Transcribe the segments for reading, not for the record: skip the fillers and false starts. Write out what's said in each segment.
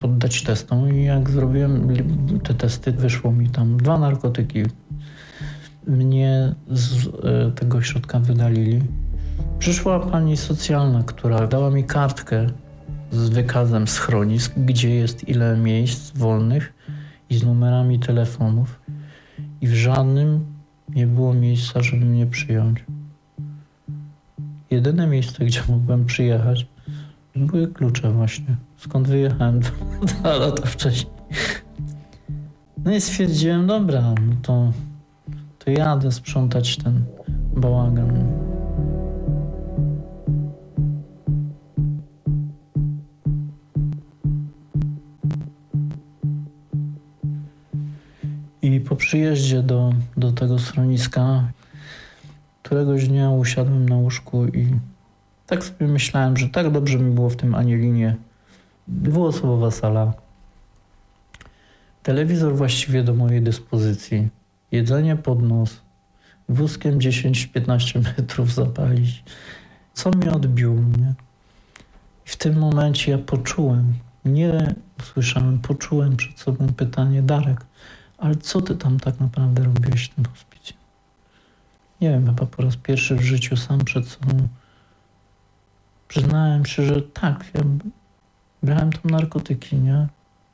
poddać testom i jak zrobiłem te testy, wyszło mi tam 2 narkotyki. Mnie z tego ośrodka wydalili. Przyszła pani socjalna, która dała mi kartkę z wykazem schronisk, gdzie jest ile miejsc wolnych i z numerami telefonów. I w żadnym nie było miejsca, żeby mnie przyjąć. Jedyne miejsce, gdzie mogłem przyjechać, były Klucze właśnie, skąd wyjechałem 2 lata wcześniej. No i stwierdziłem, dobra, no to jadę sprzątać ten bałagan. I po przyjeździe do tego schroniska któregoś dnia usiadłem na łóżku i tak sobie myślałem, że tak dobrze mi było w tym Anielinie. Dwuosobowa sala. Telewizor właściwie do mojej dyspozycji. Jedzenie pod nos. Wózkiem 10-15 metrów zapalić. Co mnie odbiło, nie? I w tym momencie ja poczułem, nie usłyszałem, poczułem przed sobą pytanie: Darek, ale co ty tam tak naprawdę robiłeś w tym hospicjum? Nie wiem, chyba po raz pierwszy w życiu sam przed sobą przyznałem się, że tak, ja brałem tam narkotyki, nie?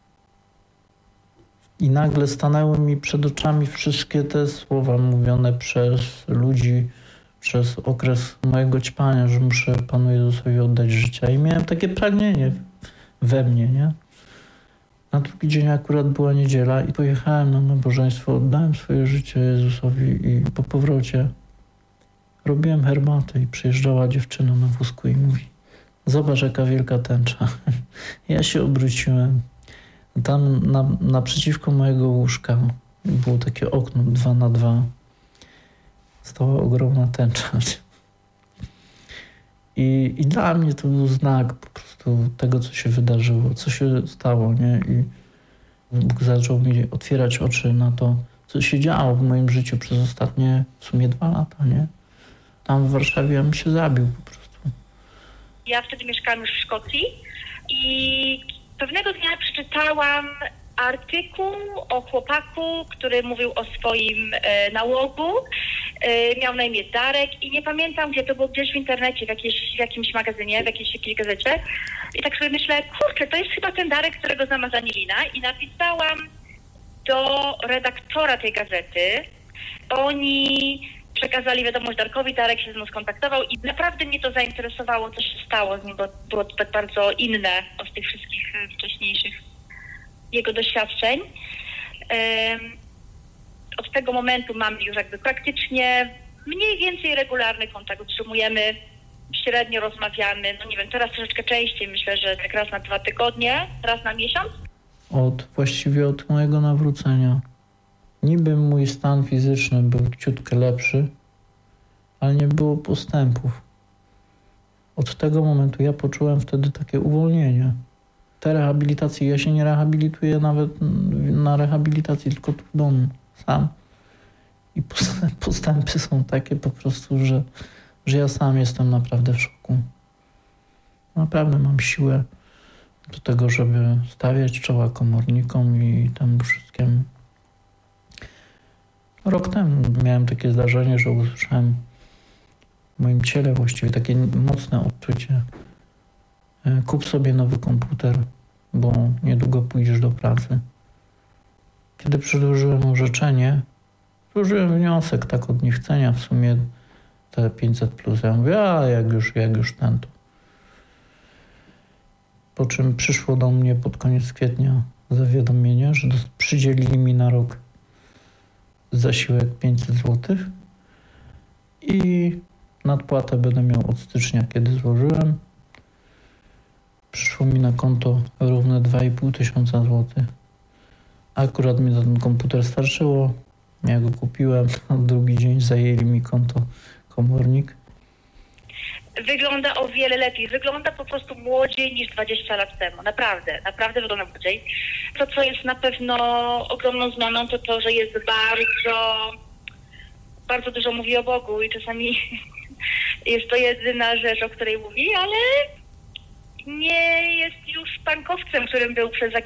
I nagle stanęły mi przed oczami wszystkie te słowa mówione przez ludzi, przez okres mojego ćpania, że muszę Panu Jezusowi oddać życie. I miałem takie pragnienie we mnie, nie? Na drugi dzień akurat była niedziela i pojechałem na nabożeństwo, oddałem swoje życie Jezusowi i po powrocie robiłem herbatę i przyjeżdżała dziewczyna na wózku i mówi: zobacz, jaka wielka tęcza. Ja się obróciłem. Tam naprzeciwko mojego łóżka było takie okno 2x2. Stała ogromna tęcza. I dla mnie to był znak po prostu tego, co się wydarzyło, co się stało, nie? I Bóg zaczął mi otwierać oczy na to, co się działo w moim życiu przez ostatnie w sumie 2 lata, nie? Tam w Warszawie ja bym się zabił po prostu. Ja wtedy mieszkałam już w Szkocji i pewnego dnia przeczytałam artykuł o chłopaku, który mówił o swoim nałogu. Miał na imię Darek i nie pamiętam, gdzie to było, gdzieś w internecie, w jakimś magazynie, w jakiejś gazecie. I tak sobie myślę, kurczę, to jest chyba ten Darek, którego znam z Anielina. I napisałam do redaktora tej gazety. Oni przekazali wiadomość Darkowi, Darek się ze mną skontaktował i naprawdę mnie to zainteresowało, co się stało z nim, bo było to tak bardzo inne od tych wszystkich wcześniejszych jego doświadczeń. Od tego momentu mamy już jakby praktycznie mniej więcej regularny kontakt, utrzymujemy, średnio rozmawiamy, no nie wiem, teraz troszeczkę częściej, myślę, że tak raz na 2 tygodnie, raz na miesiąc. Właściwie od mojego nawrócenia. Niby mój stan fizyczny był ciutkę lepszy, ale nie było postępów. Od tego momentu ja poczułem wtedy takie uwolnienie. Te rehabilitacje, ja się nie rehabilituję nawet na rehabilitacji, tylko tu w domu, sam. I postępy są takie po prostu, że ja sam jestem naprawdę w szoku. Naprawdę mam siłę do tego, żeby stawiać czoła komornikom i temu wszystkiemu. Rok temu miałem takie zdarzenie, że usłyszałem w moim ciele właściwie takie mocne odczucie. Kup sobie nowy komputer, bo niedługo pójdziesz do pracy. Kiedy przedłożyłem orzeczenie, złożyłem wniosek tak od niechcenia, w sumie te 500+. Ja mówię, a jak już ten to. Po czym przyszło do mnie pod koniec kwietnia zawiadomienie, że przydzielili mi na rok zasiłek 500 zł i nadpłatę będę miał od stycznia, kiedy złożyłem. Przyszło mi na konto równe 2500 zł. Akurat mi ten komputer starczyło, ja go kupiłem, na drugi dzień zajęli mi konto komornik. Wygląda o wiele lepiej. Wygląda po prostu młodziej niż 20 lat temu. Naprawdę wygląda młodziej. To, co jest na pewno ogromną zmianą, to to, że jest bardzo dużo mówi o Bogu i czasami jest to jedyna rzecz, o której mówi, ale nie jest już bankowcem, którym był przez